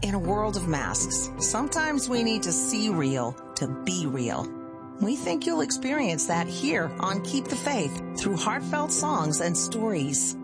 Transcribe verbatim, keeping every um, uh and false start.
In a world of masks, sometimes we need to see real to be real. We think you'll experience that here on Keep the Faith through heartfelt songs and stories.